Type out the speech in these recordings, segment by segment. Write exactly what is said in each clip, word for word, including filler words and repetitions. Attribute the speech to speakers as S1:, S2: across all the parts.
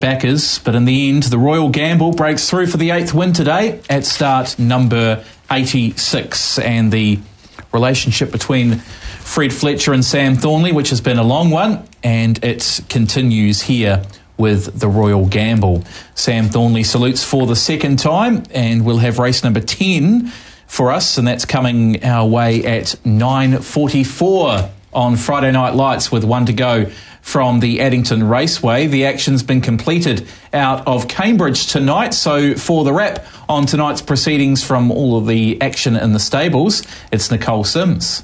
S1: backers, but in the end, the Royal Gamble breaks through for the eighth win today at start number eighty-six, and the relationship between Fred Fletcher and Sam Thornley, which has been a long one, and it continues here with the Royal Gamble. Sam Thornley salutes for the second time, and we'll have race number ten for us, and that's coming our way at nine forty-four on Friday Night Lights with one to go from the Addington Raceway. The action's been completed out of Cambridge tonight, so for the wrap on tonight's proceedings from all of the action in the stables, it's Nicole Sims.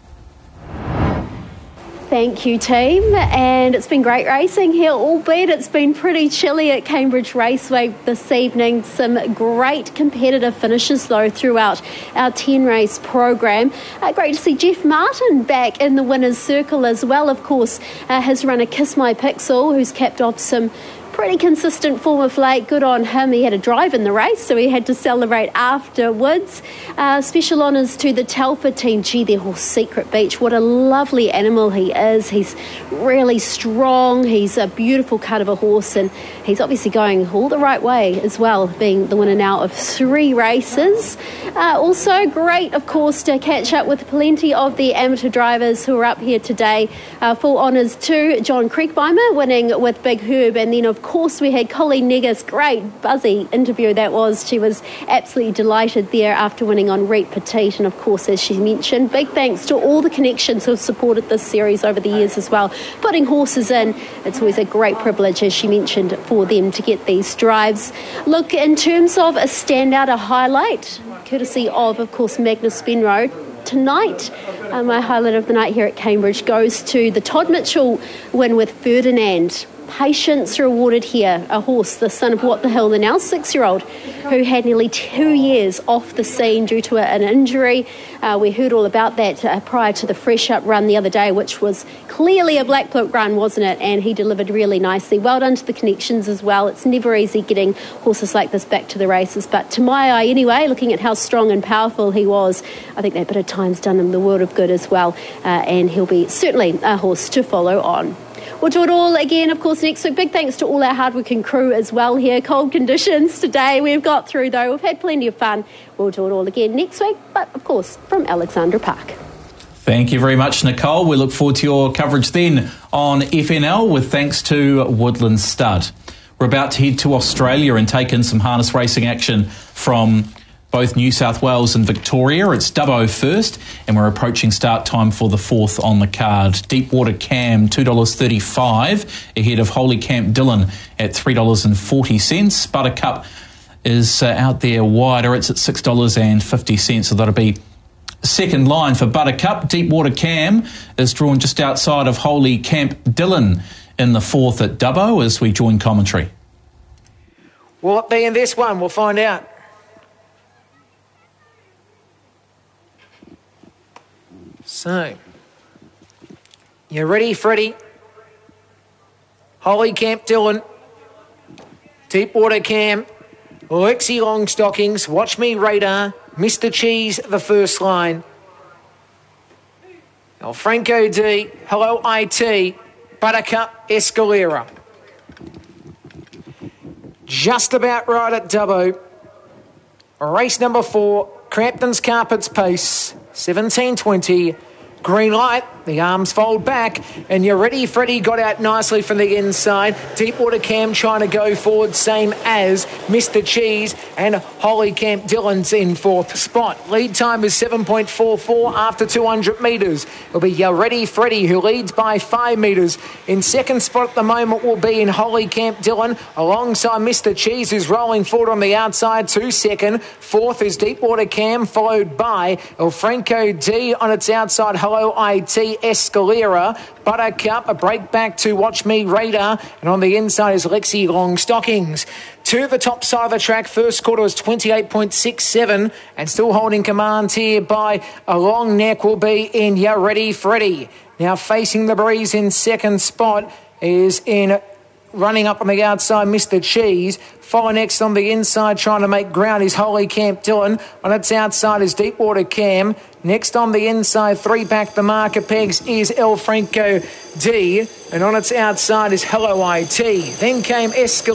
S2: Thank you, team, and it's been great racing here, albeit it's been pretty chilly at Cambridge Raceway this evening. Some great competitive finishes, though, throughout our ten-race program. Uh, great to see Jeff Martin back in the winner's circle as well. Of course, uh, his runner Kiss My Pixel, who's capped off some pretty consistent form of late. Good on him. He had a drive in the race, so he had to celebrate afterwards. Uh, special honours to the Telford team. Gee, their horse Secret Beach. What a lovely animal he is. He's really strong. He's a beautiful cut of a horse, and he's obviously going all the right way as well, being the winner now of three races. Uh, also great, of course, to catch up with plenty of the amateur drivers who are up here today. Uh, full honours to John Creekbeimer winning with Big Herb, and then of course we had Colleen Negus. Great buzzy interview that was. She was absolutely delighted there after winning on Reet Petite, and of course, as she mentioned, big thanks to all the connections who have supported this series over the years as well, putting horses in. It's always a great privilege, as she mentioned, for them to get these drives. Look, in terms of a standout, a highlight, courtesy of of course Magnus Spenrow tonight, uh, my highlight of the night here at Cambridge goes to the Todd Mitchell win with Ferdinand. Patience rewarded here, a horse, the son of What the Hell, the now six-year-old, who had nearly two years off the scene due to an injury. Uh, we heard all about that uh, prior to the Fresh Up run the other day, which was clearly a Black Book run, wasn't it? And he delivered really nicely. Well done to the connections as well. It's never easy getting horses like this back to the races, but to my eye anyway, looking at how strong and powerful he was, I think that bit of time's done him the world of good as well, uh, and he'll be certainly a horse to follow on. We'll do it all again, of course, next week. Big thanks to all our hardworking crew as well here. Cold conditions today we've got through, though. We've had plenty of fun. We'll do it all again next week, but, of course, from Alexandra Park.
S1: Thank you very much, Nicole. We look forward to your coverage then on F N L with thanks to Woodland Stud. We're about to head to Australia and take in some harness racing action from both New South Wales and Victoria. It's Dubbo first, and we're approaching start time for the fourth on the card. Deepwater Cam, two dollars thirty-five, ahead of Holy Camp Dillon at three dollars forty. Buttercup is uh, out there wider. It's at six dollars fifty, so that'll be second line for Buttercup. Deepwater Cam is drawn just outside of Holy Camp Dillon in the fourth at Dubbo as we join commentary.
S3: Will it be in this one? We'll find out. So, you ready, Freddie? Holy Camp Dillon, Deepwater Cam, Lexi Longstockings, Watch Me Radar, Mister Cheese, the first line. El Franco D, Hello I T, Buttercup, Escalera. Just about right at Dubbo. Race number four, Crampton's Carpets Pace, seventeen twenty. Green light, the arms fold back, and you're ready. Freddie got out nicely from the inside. Deepwater Cam trying to go forward, same as Mister Cheese, and Holy Camp Dillon's in fourth spot. Lead time is seven point four four after two hundred metres. It'll be you're ready, Freddie, who leads by five metres. In second spot at the moment will be in Holy Camp Dillon, alongside Mister Cheese, who's rolling forward on the outside to second. Fourth is Deepwater Cam, followed by El Franco D on its outside. Hello I T, Escalera, Buttercup, a break back to Watch Me Radar, and on the inside is Lexi Longstockings. To the top side of the track, first quarter was twenty-eight point six seven, and still holding command here by a long neck will be in Ya Ready Freddie. Now facing the breeze in second spot is in running up on the outside, Mister Cheese. Follow next on the inside, trying to make ground is Holy Camp Dylan. On its outside is Deepwater Cam. Next on the inside, three back the marker pegs is El Franco D. And on its outside is Hello I T. Then came Escalade.